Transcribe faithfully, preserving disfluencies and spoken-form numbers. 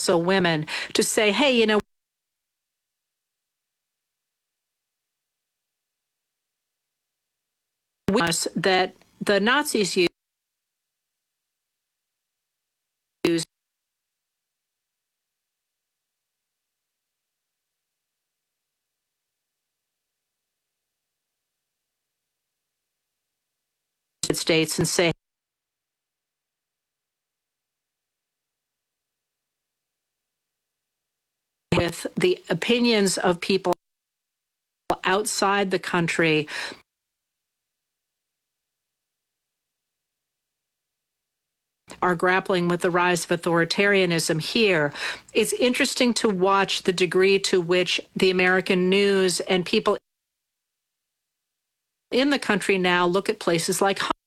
also women, to say, hey, you know, that the Nazis used States and say, with the opinions of people outside the country are grappling with the rise of authoritarianism here. It's interesting to watch the degree to which the American news and people in the country now look at places like